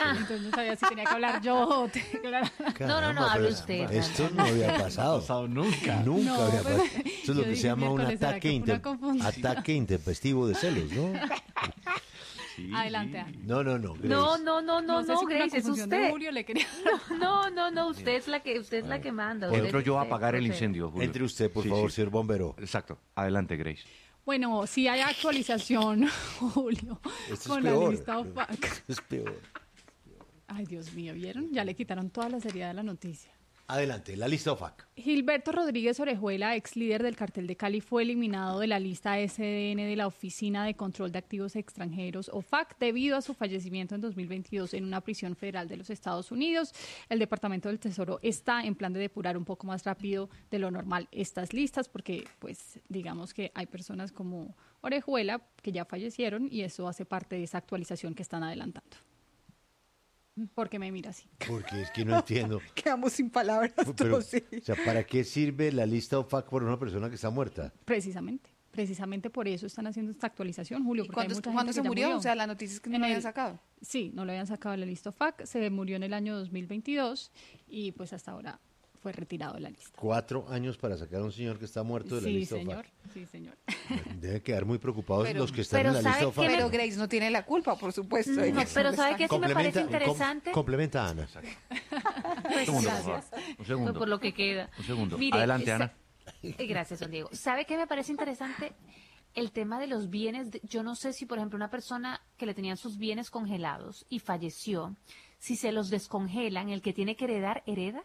Entonces no sabía si tenía que hablar yo o tenía que hablar... No, hable usted. Esto no había pasado. Nunca. Nunca No, había pues, pasado. Eso es lo yo que dije se llama un miércoles, ¿será que fue una confusión? ataque intempestivo de celos, ¿no? Sí, Adelante, sí. Ana. No, Grace. No sé si fue una Grace, es confusión de usted. Julio, le quería... No, usted es la que manda. Entro yo a Usted, apagar el usted. incendio, Julio. Entre usted, por Sí, favor, sí. señor bombero. Exacto. Adelante, Grace. Bueno, sí hay actualización, Julio, Esto con es la peor. lista OFAC. Esto es peor. Ay, Dios mío, ¿vieron? Ya le quitaron toda la seriedad de la noticia. Adelante, la lista OFAC. Gilberto Rodríguez Orejuela, ex líder del cartel de Cali, fue eliminado de la lista SDN de la Oficina de Control de Activos Extranjeros, OFAC, debido a su fallecimiento en 2022 en una prisión federal de los Estados Unidos. El Departamento del Tesoro está en plan de depurar un poco más rápido de lo normal estas listas, porque, pues, digamos que hay personas como Orejuela que ya fallecieron y eso hace parte de esa actualización que están adelantando. ¿Por qué me mira así? Porque es que no entiendo. Quedamos sin palabras Pero, todos, sí. o sea, ¿para qué sirve la lista OFAC por una persona que está muerta? Precisamente por eso están haciendo esta actualización, Julio. ¿Y porque hay mucha gente cuándo que se ya murió? O sea, la noticia es que no En lo el- habían sacado. Sí, no lo habían sacado de la lista OFAC, se murió en el año 2022 y pues hasta ahora fue retirado de la lista. 4 años para sacar a un señor que está muerto de la Sí, lista señor, OFAC. sí, señor. Deben quedar muy preocupados Pero- los que están pero en la lista ¿sabe OFAC. qué? Pero Grace no tiene la culpa, por supuesto. No, Ella pero solo ¿sabe está- qué sí me parece Complementa- interesante? complementa a Ana. Pues, Un segundo, por favor. Un Pues segundo. por lo que queda. Un segundo. Mire, Adelante, Ana. Gracias, don Diego. ¿Sabe qué me parece interesante? El tema de los bienes. Yo no sé si, por ejemplo, una persona que le tenían sus bienes congelados y falleció, si se los descongelan, el que tiene que heredar, ¿hereda?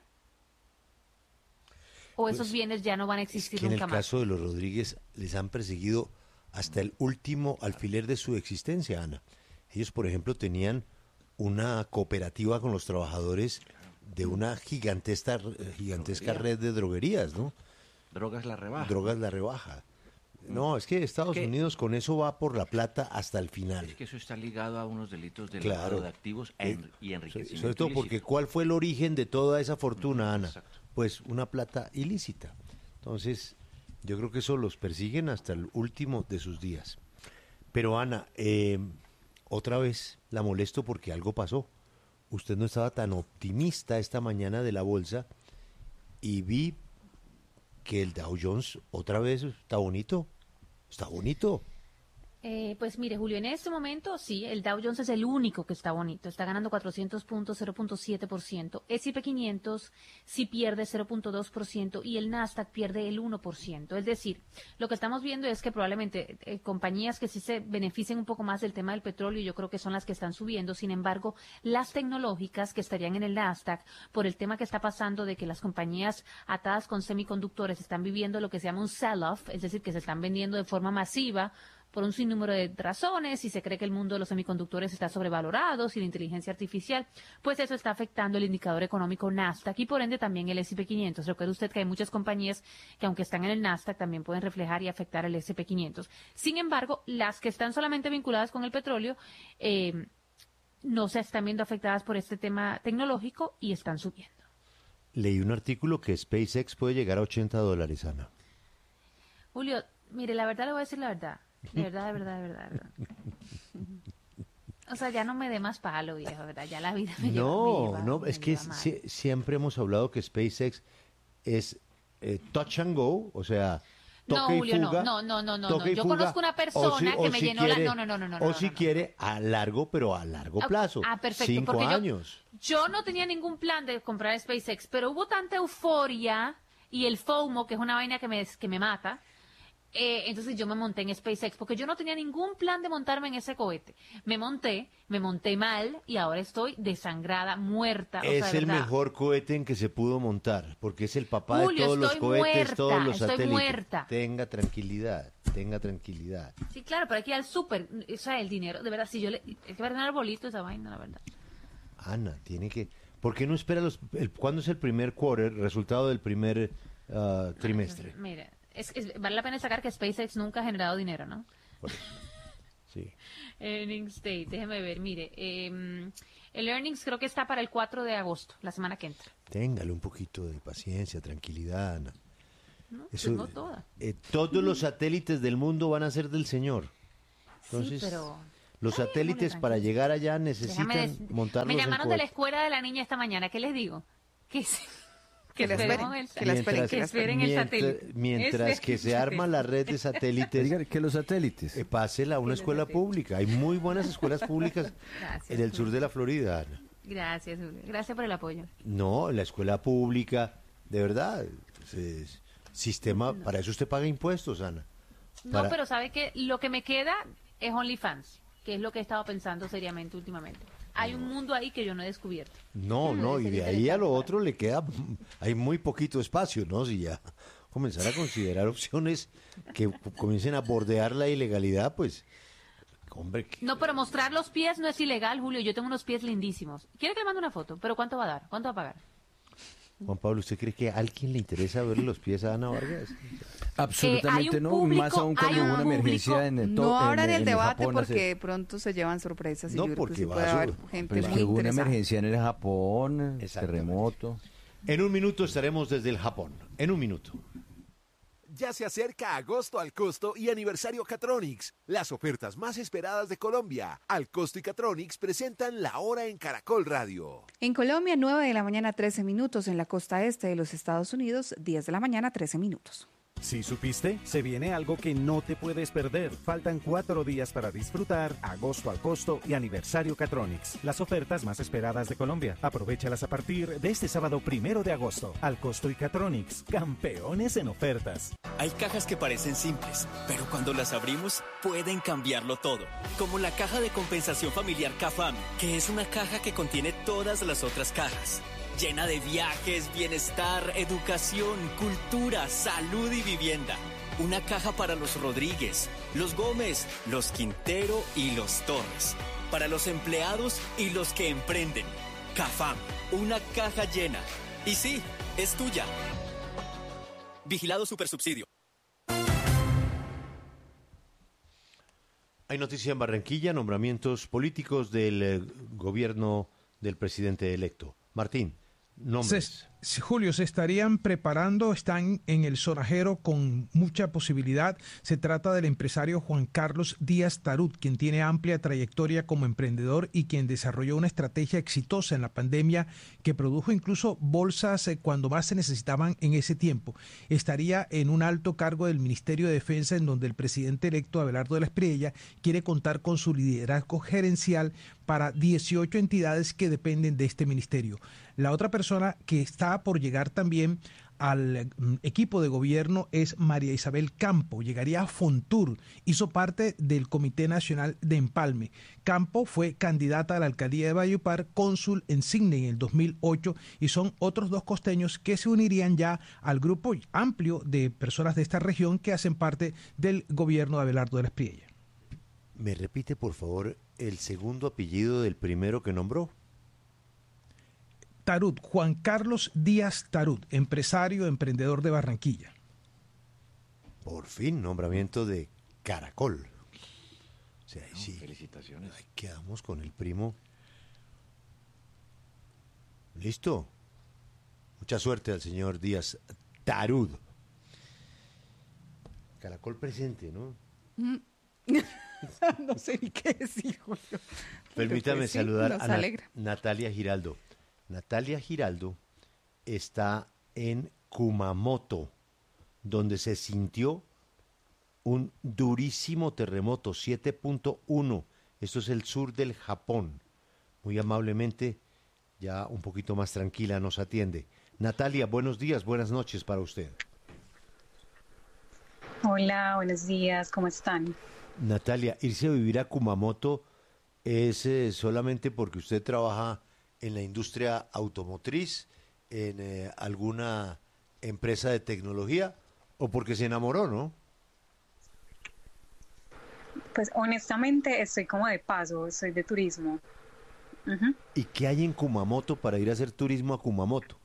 ¿O esos bienes ya no van a Es existir que en el nunca más? caso de los Rodríguez les han perseguido hasta el último alfiler de su existencia, Ana. Ellos, por ejemplo, tenían una cooperativa con los trabajadores de una gigantesca red de droguerías, ¿no? Drogas la rebaja. Drogas la rebaja. No, es que Estados que- Unidos con eso va por la plata hasta el final. Es que eso está ligado a unos delitos de Claro. lavado de activos y enriquecimiento Sobre todo porque ilícito. ¿cuál fue el origen de toda esa fortuna, Ana? Exacto. Pues una plata ilícita. Entonces, yo creo que eso los persiguen hasta el último de sus días. Pero Ana, otra vez la molesto porque algo pasó. Usted no estaba tan optimista esta mañana de la bolsa y vi que el Dow Jones otra vez está bonito. Está bonito. Pues mire, Julio, en este momento sí, el Dow Jones es el único que está bonito, está ganando 400 puntos, 0.7%, S&P 500 sí pierde 0.2% y el Nasdaq pierde el 1%. Es decir, lo que estamos viendo es que probablemente compañías que sí se beneficien un poco más del tema del petróleo, yo creo que son las que están subiendo, sin embargo, las tecnológicas que estarían en el Nasdaq, por el tema que está pasando de que las compañías atadas con semiconductores están viviendo lo que se llama un sell-off, es decir, que se están vendiendo de forma masiva, por un sinnúmero de razones, y se cree que el mundo de los semiconductores está sobrevalorado, y la inteligencia artificial, pues eso está afectando el indicador económico Nasdaq y por ende también el S&P 500. Recuerde usted que hay muchas compañías que aunque están en el Nasdaq también pueden reflejar y afectar el S&P 500. Sin embargo, las que están solamente vinculadas con el petróleo no se están viendo afectadas por este tema tecnológico y están subiendo. Leí un artículo que SpaceX puede llegar a $80, Ana. Julio, mire, la verdad le voy a decir la verdad. De verdad, de verdad, de verdad, de verdad. O sea, ya no me dé más palo, viejo, ¿verdad? Ya la vida me No, lleva, no, me es que lleva mal. siempre hemos hablado que SpaceX es touch and go, o sea, No, toque Julio, y no, fuga. no, no, no, no, toque no. y Yo fuga, conozco una persona que me llenó la... No, no, no, no, no, O no, si no. quiere a largo, pero a largo plazo. Perfecto. 5 porque años. Yo no tenía ningún plan de comprar SpaceX, pero hubo tanta euforia y el FOMO, que es una vaina que me mata. Entonces yo me monté en SpaceX porque yo no tenía ningún plan de montarme en ese cohete. Me monté mal y ahora estoy desangrada, muerta. O Es sea, de el verdad. mejor cohete en que se pudo montar, porque es el papá Julio, de todos los estoy cohetes, muerta, todos los estoy satélites. muerta. Tenga tranquilidad, tenga tranquilidad. Sí, claro, pero hay que ir al súper. O sea, el dinero, de verdad, si yo le... Es que va a tener arbolito esa vaina, la verdad. Ana, tiene que... ¿Por qué no espera cuándo es el primer quarter, resultado del primer trimestre? Mira, vale la pena destacar que SpaceX nunca ha generado dinero, ¿no? Por eso. Sí. Earnings Day, déjeme ver, mire. El earnings creo que está para el 4 de agosto, la semana que entra. Téngale un poquito de paciencia, tranquilidad, Ana. ¿No? Eso, Pues no toda. todos los satélites del mundo van a ser del Señor. Entonces, sí, pero... Los satélites para llegar allá necesitan montarlos Me en llamaron de la cohetes. escuela de la niña esta mañana. ¿Qué les digo? Que la esperemos esperen, el- que la esperen, que esperen el satélite. Mientras que se arma la red de satélites, Diga que los satélites. pásela a una los escuela satélites. pública. Hay muy buenas escuelas públicas Gracias, en el Julio. sur de la Florida, Ana. Gracias, Julio. Gracias por el apoyo. No, la escuela pública, de verdad, sistema, para eso usted paga impuestos, Ana. No, Para- pero sabe que lo que me queda es OnlyFans, que es lo que he estado pensando seriamente últimamente. Hay un mundo ahí que yo no he descubierto. No, no, y debe de ser ahí a lo interesante otro le queda, hay muy poquito espacio, ¿no? Si ya comenzar a considerar opciones que comiencen a bordear la ilegalidad, pues, hombre, No, pero mostrar los pies no es ilegal, Julio. Yo tengo unos pies lindísimos. ¿Quiere que le mande una foto? ¿Pero cuánto va a dar? ¿Cuánto va a pagar? Juan Pablo, ¿usted cree que a alguien le interesa verle los pies a Ana Vargas? Absolutamente hay un no, público- más aún cuando hay un hubo una emergencia público- en el No abran el en debate Japón porque hace- de pronto se llevan sorpresas. Y No, yo creo porque que sí va puede a haber sur- gente Pero es muy que hubo una interesada. emergencia en el Japón, Exactamente. terremoto. En un minuto estaremos desde el Japón. En un minuto. Ya se acerca agosto al costo y aniversario Catronics, las ofertas más esperadas de Colombia. Al costo y Catronics presentan la hora en Caracol Radio. En Colombia, 9 de la mañana, 13 minutos. En la costa este de los Estados Unidos, 10 de la mañana, 13 minutos. ¿Sí supiste? Se viene algo que no te puedes perder. Faltan 4 días para disfrutar agosto al costo y aniversario Catronics, las ofertas más esperadas de Colombia. Aprovéchalas a partir de este sábado 1 de agosto. Al costo y Catronics, campeones en ofertas. Hay cajas que parecen simples, pero cuando las abrimos pueden cambiarlo todo. Como la caja de compensación familiar CAFAM, que es una caja que contiene todas las otras cajas. Llena de viajes, bienestar, educación, cultura, salud y vivienda. Una caja para los Rodríguez, los Gómez, los Quintero y los Torres. Para los empleados y los que emprenden. CAFAM, una caja llena. Y sí, es tuya. Vigilado Supersubsidio. Hay noticia en Barranquilla, nombramientos políticos del gobierno del presidente electo. Martín, nombres. Julio, se estarían preparando, están en el sonajero con mucha posibilidad. Se trata del empresario Juan Carlos Díaz Tarut, quien tiene amplia trayectoria como emprendedor y quien desarrolló una estrategia exitosa en la pandemia que produjo incluso bolsas cuando más se necesitaban en ese tiempo. Estaría en un alto cargo del Ministerio de Defensa, en donde el presidente electo Abelardo de la Espriella quiere contar con su liderazgo gerencial para 18 entidades que dependen de este ministerio. La otra persona que está por llegar también al equipo de gobierno es María Isabel Campo. Llegaría a Fontur, hizo parte del Comité Nacional de Empalme. Campo fue candidata a la alcaldía de Valledupar, cónsul en Signe en el 2008, y son otros dos costeños que se unirían ya al grupo amplio de personas de esta región que hacen parte del gobierno de Abelardo de la Espriella. ¿Me repite, por favor, el segundo apellido del primero que nombró? Tarut, Juan Carlos Díaz Tarut, empresario, emprendedor de Barranquilla. Por fin, nombramiento de Caracol. O sea, ahí sí. Felicitaciones. Ahí quedamos con el primo. ¿Listo? Mucha suerte al señor Díaz Tarut. Caracol presente, ¿no? No sé ni qué decir, Julio. Permítame Pues sí, saludar nos a alegra. Natalia Giraldo. Natalia Giraldo está en Kumamoto, donde se sintió un durísimo terremoto, 7.1. Esto es el sur del Japón. Muy amablemente, ya un poquito más tranquila, nos atiende. Natalia, buenos días, buenas noches para usted. Hola, buenos días, ¿cómo están? Natalia, irse a vivir a Kumamoto es solamente porque usted trabaja en la industria automotriz, en alguna empresa de tecnología, o porque se enamoró, ¿no? Pues honestamente estoy como de paso, soy de turismo. Ujú. ¿Y qué hay en Kumamoto para ir a hacer turismo a Kumamoto?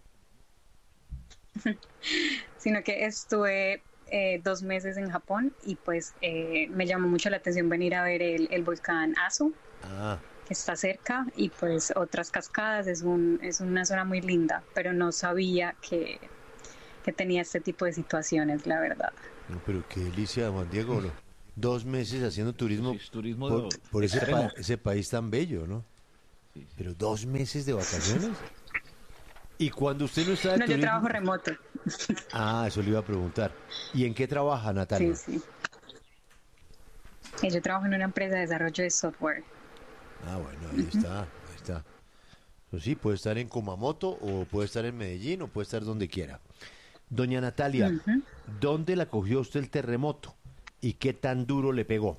Sino que estuve 2 meses en Japón y pues me llamó mucho la atención venir a ver el volcán Aso, Ah, que está cerca, y pues otras cascadas. Es una zona muy linda, pero no sabía que tenía este tipo de situaciones, la verdad. no, pero qué delicia, Juan Diego. 2 meses haciendo turismo, Sí, es turismo por ese, extremo. ese país tan bello, ¿no? Sí, sí. Pero 2 meses de vacaciones. Y cuando usted no está de No, yo turismo... trabajo remoto. Ah, eso le iba a preguntar. ¿Y en qué trabaja, Natalia? Sí, sí. Yo trabajo en una empresa de desarrollo de software. Ah, bueno, ahí está, ahí está. Pues sí, puede estar en Kumamoto o puede estar en Medellín o puede estar donde quiera. Doña Natalia, ¿dónde la cogió usted el terremoto y qué tan duro le pegó?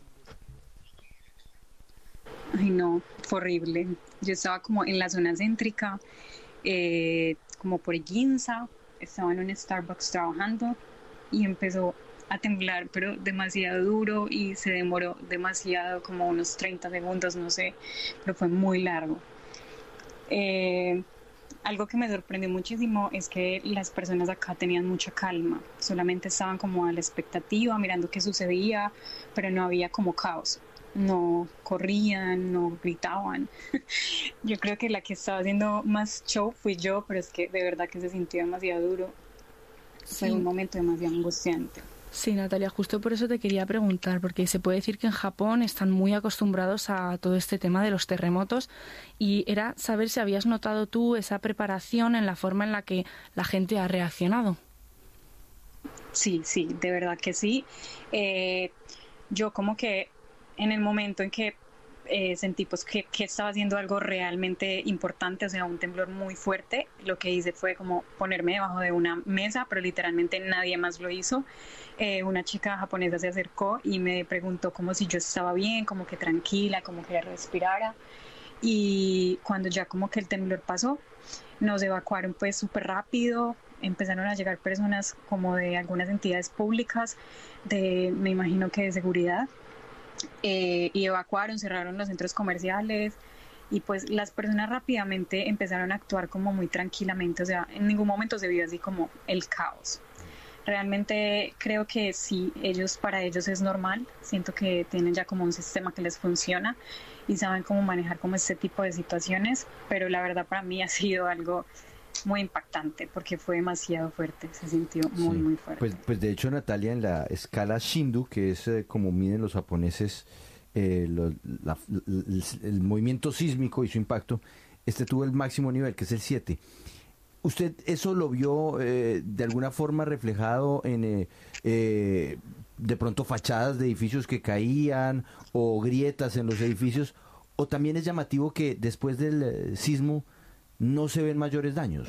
Ay, no, fue horrible. Yo estaba como en la zona céntrica, como por Ginza, estaba en un Starbucks trabajando y empezó a temblar, pero demasiado duro y se demoró demasiado, como unos 30 segundos, no sé, pero fue muy largo. Algo que me sorprendió muchísimo es que las personas acá tenían mucha calma, solamente estaban como a la expectativa, mirando qué sucedía, pero no había como caos. No corrían, no gritaban. Yo creo que la que estaba haciendo más show fui yo, pero es que de verdad que se sintió demasiado duro. Fue un momento demasiado angustiante. Sí, Natalia, justo por eso te quería preguntar, porque se puede decir que en Japón están muy acostumbrados a todo este tema de los terremotos y era saber si habías notado tú esa preparación en la forma en la que la gente ha reaccionado. Sí, sí, de verdad que sí. Yo como que en el momento en que sentí pues que estaba haciendo algo realmente importante, o sea, un temblor muy fuerte, lo que hice fue como ponerme debajo de una mesa, pero literalmente nadie más lo hizo. Una chica japonesa se acercó y me preguntó como si yo estaba bien, como que tranquila, como que respirara. Y cuando ya como que el temblor pasó, nos evacuaron pues súper rápido. Empezaron a llegar personas como de algunas entidades públicas, me imagino que de seguridad, y evacuaron, cerraron los centros comerciales y pues las personas rápidamente empezaron a actuar como muy tranquilamente, o sea, en ningún momento se vio así como el caos. Realmente creo que sí, para ellos es normal, siento que tienen ya como un sistema que les funciona y saben cómo manejar como este tipo de situaciones, pero la verdad para mí ha sido algo muy impactante porque fue demasiado fuerte, se sintió muy, muy fuerte. Pues de hecho, Natalia, en la escala Shindu, que es como miden los japoneses el movimiento sísmico y su impacto, este tuvo el máximo nivel, que es el 7. ¿Usted eso lo vio de alguna forma reflejado en de pronto fachadas de edificios que caían o grietas en los edificios? ¿O también es llamativo que después del sismo no se ven mayores daños?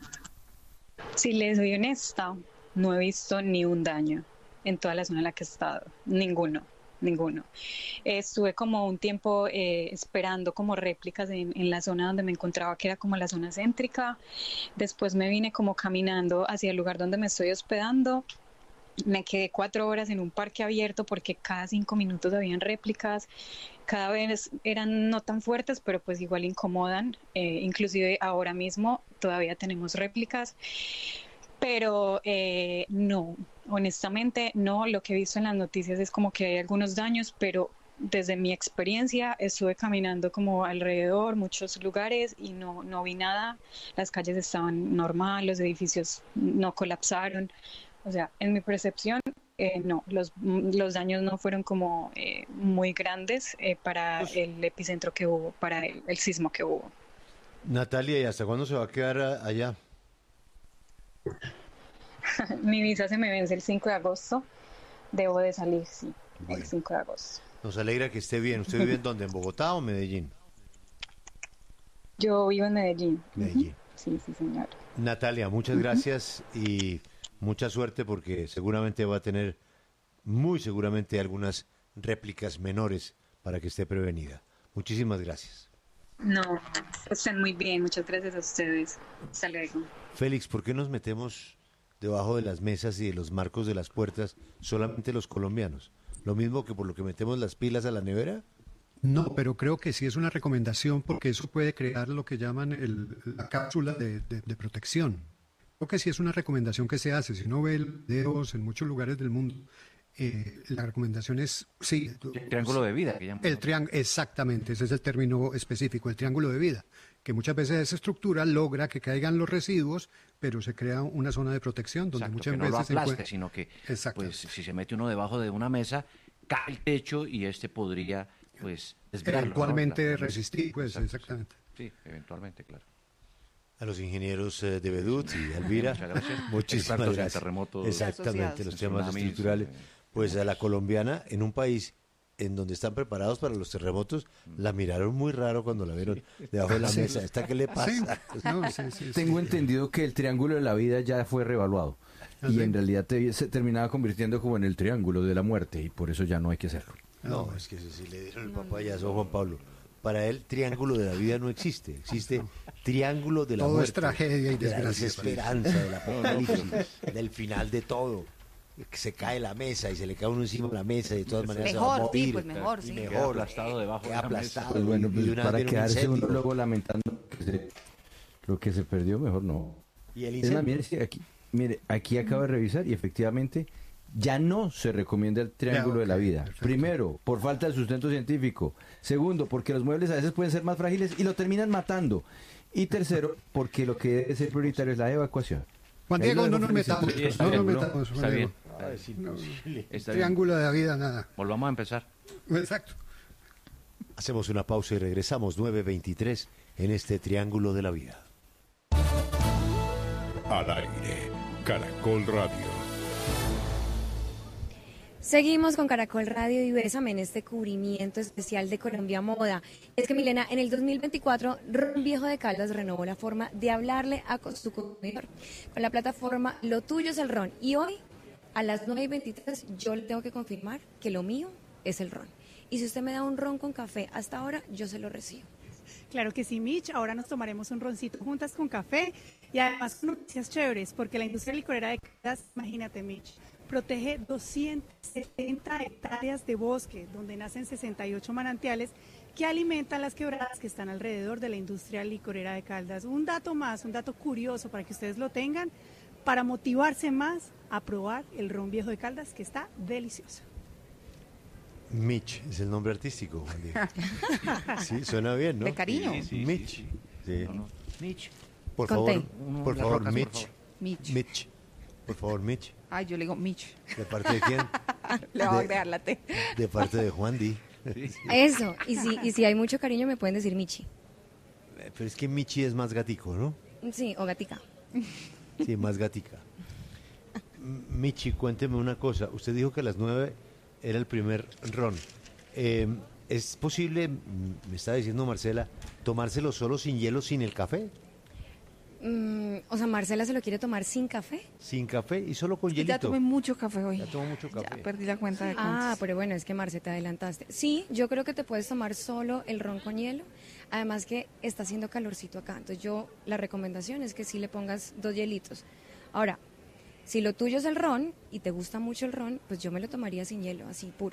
Si les soy honesta, no he visto ni un daño en toda la zona en la que he estado, ninguno. Estuve como un tiempo esperando como réplicas en la zona donde me encontraba, que era como la zona céntrica. Después me vine como caminando hacia el lugar donde me estoy hospedando. Me quedé 4 horas en un parque abierto porque cada 5 minutos habían réplicas. Cada vez eran no tan fuertes, pero pues igual incomodan. Inclusive ahora mismo todavía tenemos réplicas. Pero no, honestamente no. Lo que he visto en las noticias es como que hay algunos daños, pero desde mi experiencia estuve caminando como alrededor, muchos lugares y no vi nada. Las calles estaban normal, los edificios no colapsaron. O sea, en mi percepción, no, los daños no fueron como muy grandes para el epicentro que hubo, para el sismo que hubo. Natalia, ¿y hasta cuándo se va a quedar allá? Mi visa se me vence el 5 de agosto. Debo de salir, sí, Bueno. el 5 de agosto. Nos alegra que esté bien. ¿Usted vive en dónde? ¿En Bogotá o Medellín? Yo vivo en Medellín. Medellín. Sí, señor. Natalia, muchas gracias y mucha suerte porque seguramente va a tener, muy seguramente, algunas réplicas menores para que esté prevenida. Muchísimas gracias. No, estén muy bien. Muchas gracias a ustedes. Hasta luego. Félix, ¿por qué nos metemos debajo de las mesas y de los marcos de las puertas solamente los colombianos? ¿Lo mismo que por lo que metemos las pilas a la nevera? No, pero creo que sí es una recomendación porque eso puede crear lo que llaman la cápsula de protección. Creo que sí es una recomendación que se hace. Si uno ve videos en muchos lugares del mundo, la recomendación es, sí. El triángulo de vida, que llaman. Exactamente, ese es el término específico, el triángulo de vida, que muchas veces esa estructura logra que caigan los residuos, pero se crea una zona de protección donde Exacto, muchas que no veces lo aplaste, sino que Exacto. pues, si se mete uno debajo de una mesa, cae el techo y podría, pues, desviarlo, eventualmente ¿no? resistir, pues, exactamente. Sí, eventualmente, claro. A los ingenieros de Bedut y Elvira, Muchas gracias. muchísimas Expertos en gracias. terremotos, Exactamente, los temas tsunamis, estructurales. Pues a la colombiana, en un país en donde están preparados para los terremotos, la miraron muy raro cuando la vieron debajo de la mesa. ¿Esta qué le pasa? Tengo entendido que el triángulo de la vida ya fue reevaluado. Y en realidad se terminaba convirtiendo como en el triángulo de la muerte, y por eso ya no hay que hacerlo. No, es que eso sí le dieron el papayazo a Juan Pablo. Para él, triángulo de la vida no existe. Existe triángulo de la todo muerte. Es tragedia y de la desgracia. desesperanza, del apocalipsis, del final de todo. Que se cae la mesa y se le cae uno encima de la mesa y de todas maneras mejor, se va a morir. Sí, pues mejor, sí. Queda aplastado debajo de la aplastado. mesa. Pues bueno, y de una para vez viene un quedarse uno incendio. luego lamentando lo que se perdió, mejor no. ¿Y el Es más, incendio? mire, aquí acabo de revisar y efectivamente ya no se recomienda el triángulo de la vida. Perfecto. Primero, por falta de sustento científico. Segundo, porque los muebles a veces pueden ser más frágiles y lo terminan matando. Y tercero, porque lo que debe ser prioritario es la evacuación. Juan Ahí Diego, lo no dejo nos metamos. felicitado. No nos Triángulo, metamos, Juan está Diego. bien. Es imposible. Está bien. Triángulo de la vida, nada. Volvamos a empezar. Exacto. Hacemos una pausa y regresamos 9:23 en este triángulo de la vida. Al aire, Caracol Radio. Seguimos con Caracol Radio y Bésame en este cubrimiento especial de Colombia Moda. Es que, Milena, en el 2024, Ron Viejo de Caldas renovó la forma de hablarle a su consumidor con la plataforma Lo Tuyo es el Ron. Y hoy, a las 9:23, yo le tengo que confirmar que lo mío es el ron. Y si usted me da un ron con café hasta ahora, yo se lo recibo. Claro que sí, Mitch. Ahora nos tomaremos un roncito juntas con café y además con noticias chéveres, porque la industria licorera de Caldas, imagínate, Mitch, protege 270 hectáreas de bosque, donde nacen 68 manantiales que alimentan las quebradas que están alrededor de la industria licorera de Caldas. Un dato más, un dato curioso para que ustedes lo tengan, para motivarse más a probar el ron Viejo de Caldas, que está delicioso. Mitch es el nombre artístico, Juan Diego. Sí, suena bien, ¿no? De cariño. Mitch. Sí. Mitch. Por Conté. favor, por favor, rocas, Mitch. Mitch. Mitch. Por favor, Mitch. Ay, yo le digo Mitch. ¿De parte de quién? Le voy a agregar la T. De parte de Juan Di. Eso, y si hay mucho cariño me pueden decir Michi. Pero es que Michi es más gatico, ¿no? Sí, o gatica. Sí, más gatica. Michi, cuénteme una cosa. Usted dijo que a las 9 era el primer ron. ¿Es posible, me está diciendo Marcela, tomárselo solo sin hielo, sin el café? O sea, Marcela se lo quiere tomar sin café. Sin café y solo con Ya hielito. tomé mucho café hoy. Ya tomo mucho café. Ya perdí la cuenta de Ah, cuántos. pero bueno, es que Marce, te adelantaste. Sí, yo creo que te puedes tomar solo el ron con hielo. Además que está haciendo calorcito acá. Entonces la recomendación es que sí le pongas 2 hielitos. Ahora, si lo tuyo es el ron y te gusta mucho el ron, pues yo me lo tomaría sin hielo, así puro.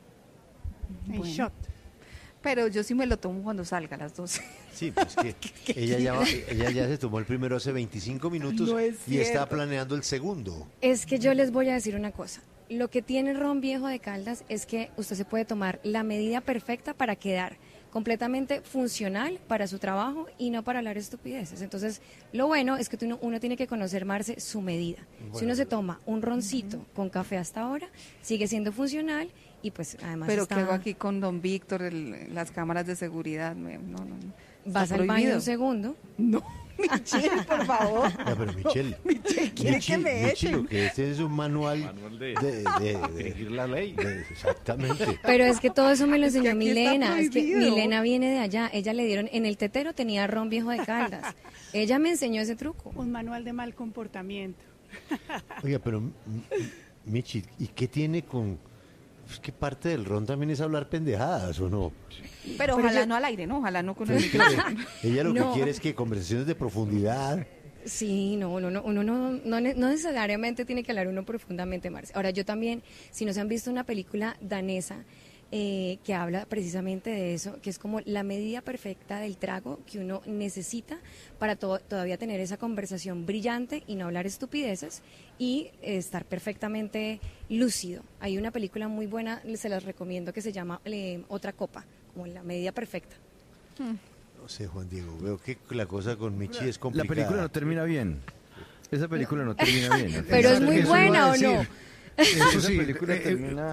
En Bueno. shot. Pero yo sí me lo tomo cuando salga a las 12. Sí, pues que ella ya se tomó el primero hace 25 minutos No es y está cierto. planeando el segundo. Es que yo les voy a decir una cosa. Lo que tiene el ron Viejo de Caldas es que usted se puede tomar la medida perfecta para quedar completamente funcional para su trabajo y no para hablar estupideces. Entonces, lo bueno es que uno tiene que conocer, Marce, su medida. Si uno se toma un roncito con café hasta ahora, sigue siendo funcional y pues además Pero está... ¿qué hago aquí con don Víctor, las cámaras de seguridad? No. ¿Vas Está al baño prohibido. un segundo? No, Michelle, por favor. Ya, pero Michelle. Michelle quiere que me Michi, echen. lo que es un manual de dirigir la ley. Exactamente. Pero es que todo eso me lo enseñó aquí está Milena. Es que prohibido. Milena viene de allá. Ella le dieron, en el tetero tenía ron Viejo de Caldas. Ella me enseñó ese truco. Un manual de mal comportamiento. Oiga, pero Michi, ¿y qué tiene con...? Es que parte del ron también es hablar pendejadas, ¿o no? Pero ojalá no al aire, ¿no? Ojalá no con el micrófono. Ella lo No. que quiere es que conversaciones de profundidad. Sí, uno no necesariamente tiene que hablar uno profundamente, Marce. Ahora, yo también, si no se han visto una película danesa que habla precisamente de eso, que es como la medida perfecta del trago que uno necesita para todavía tener esa conversación brillante y no hablar estupideces y estar perfectamente lúcido. Hay una película muy buena, se las recomiendo, que se llama Otra Copa, como la medida perfecta. No sé, Juan Diego, veo que la cosa con Michi es complicada. La película no termina bien. Esa película no termina bien. Pero es muy Eso buena, iba a ¿o no? decir. Eso Esa sí, película termina...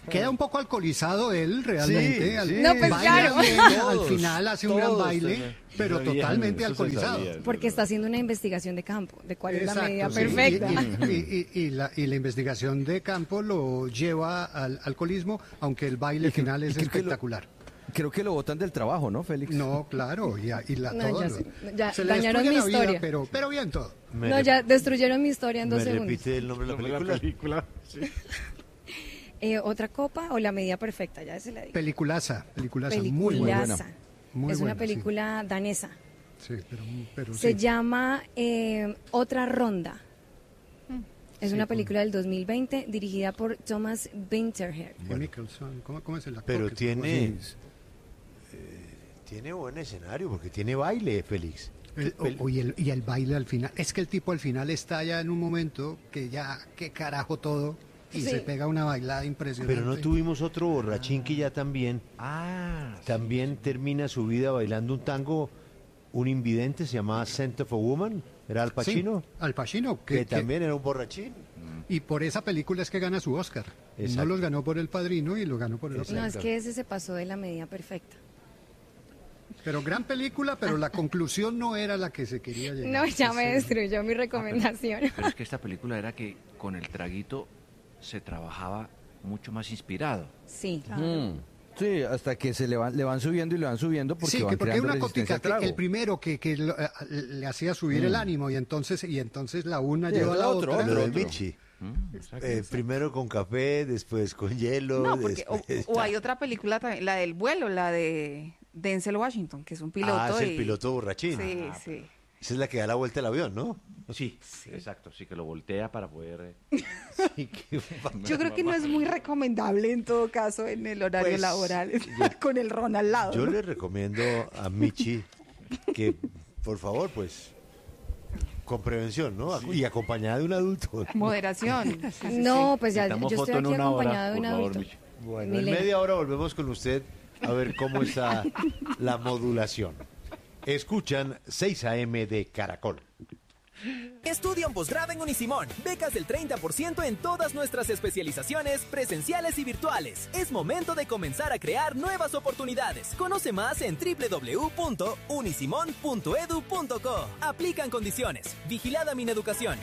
Queda un poco alcoholizado él, realmente. Sí, sí. No, pues claro. Al final hace un gran baile, pero totalmente alcoholizado. Porque está haciendo una investigación de campo, de cuál es la Exacto, medida sí. perfecta. Y la investigación de campo lo lleva al alcoholismo, aunque el baile final es espectacular. Creo que lo botan del trabajo, ¿no, Félix? No, claro, Ya se le dañaron mi destruye la vida, historia. pero bien todo. No, ya destruyeron mi historia en 2 ¿Me segundos. repite el nombre de la película? Sí. ¿Otra copa o la medida perfecta? Ya se la digo. Peliculaza, muy buena. Peliculaza. Muy Es buena, una película danesa. Sí, pero Se sí. llama Otra Ronda. Es una película del 2020 dirigida por Thomas Winterberg. Nicholson, ¿cómo es el actor? Pero que tiene buen escenario porque tiene baile, Félix. Y el baile al final. Es que el tipo al final está ya en un momento que ya, qué carajo todo, y Sí. se pega una bailada impresionante. Pero no tuvimos otro borrachín que ya también termina su vida bailando un tango, un invidente, se llamaba Scent of a Woman, era Al Pacino. Sí, Al Pacino, que también era un borrachín. Y por esa película es que gana su Oscar. Exacto. No los ganó por El Padrino y lo ganó por el otro. No, es que ese se pasó de la medida perfecta. Pero gran película, pero la conclusión no era la que se quería llegar. No, ya me destruyó mi recomendación. Pero es que esta película era que con el traguito se trabajaba mucho más inspirado. Sí. Sí, hasta que se le van subiendo y le van subiendo porque Sí, van porque hay creando una resistencia cótica al que trago. el primero que le hacía subir el ánimo y entonces la una lleva a la otra. Lo del Michi. Primero con café, después con hielo. No, porque después- o hay otra película también, la del vuelo, la de Denzel Washington, que es un piloto. Ah, es el y- piloto borrachín. Sí, sí. Esa es la que da la vuelta al avión, ¿no? Sí, exacto, sí que lo voltea para poder... Yo creo que no es muy recomendable en todo caso en el horario Pues, laboral con el ron al lado. Yo ¿no? le recomiendo a Michi que, por favor, pues, con prevención, ¿no? Y acompañada de un adulto. Moderación. No, pues ya, Necesitamos yo estoy foto en aquí una hora, acompañada de un por favor, adulto. Michi. Bueno, en Milena. media hora volvemos con usted a ver cómo está la modulación. Escuchan 6 AM de Caracol. Estudia un posgrado en Unisimón. Becas del 30% en todas nuestras especializaciones presenciales y virtuales. Es momento de comenzar a crear nuevas oportunidades. Conoce más en www.unisimon.edu.co. Aplican condiciones. Vigilada Mineducación.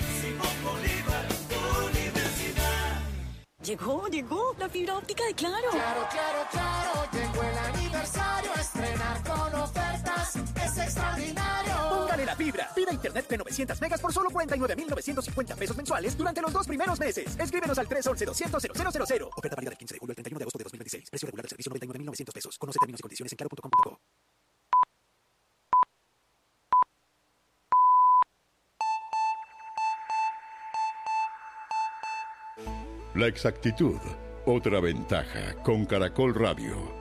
Llegó la fibra óptica de Claro. Claro, llegó el aniversario, estrenar con ofertas es extraordinario. Póngale la fibra. Pida internet de 900 megas por solo 49,950 pesos mensuales durante los 2 primeros meses. Escríbenos al 311-200-0000. Oferta válida del 15 de julio al 31 de agosto de 2026. Precio regular del servicio 99,900 pesos. Conoce términos y condiciones en claro.com.co. La exactitud, otra ventaja con Caracol Radio.